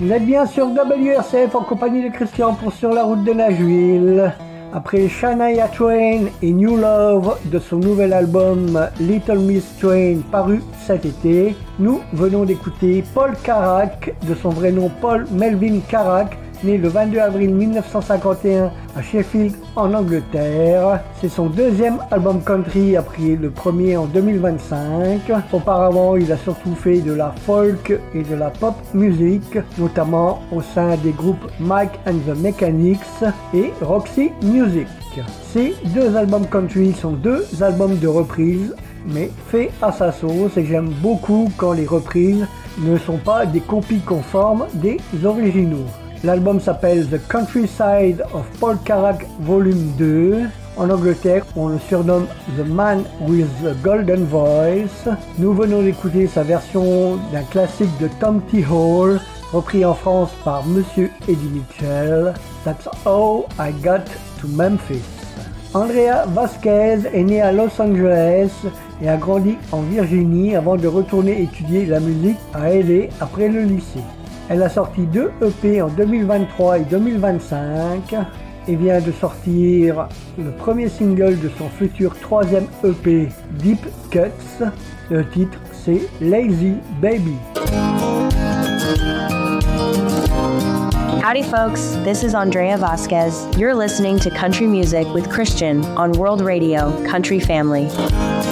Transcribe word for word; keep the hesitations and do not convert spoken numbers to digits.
Vous êtes bien sur W R C F en compagnie de Christian pour Sur la route de Nashville. Après Shania Twain et New Love de son nouvel album Little Miss Twain paru cet été, nous venons d'écouter Paul Carrack, de son vrai nom Paul Melvin Carrack, né le vingt-deux avril mille neuf cent cinquante et un à Sheffield en Angleterre. C'est son deuxième album country après le premier en deux mille vingt-cinq. Auparavant, il a surtout fait de la folk et de la pop music, notamment au sein des groupes Mike and the Mechanics et Roxy Music. Ces deux albums country sont deux albums de reprise, mais faits à sa sauce, et j'aime beaucoup quand les reprises ne sont pas des copies conformes des originaux. L'album s'appelle The Countryside of Paul Carrack Volume deux. En Angleterre, on le surnomme The Man with the Golden Voice. Nous venons d'écouter sa version d'un classique de Tom T. Hall, repris en France par Monsieur Eddie Mitchell. That's How I Got to Memphis. Andrea Vasquez est née à Los Angeles et a grandi en Virginie avant de retourner étudier la musique à L A après le lycée. Elle a sorti deux E P en deux mille vingt-trois et deux mille vingt-cinq et vient de sortir le premier single de son futur troisième E P, Deep Cuts. Le titre, c'est Lazy Baby. Howdy folks, this is Andrea Vasquez. You're listening to Country Music with Christian on World Radio, Country Family.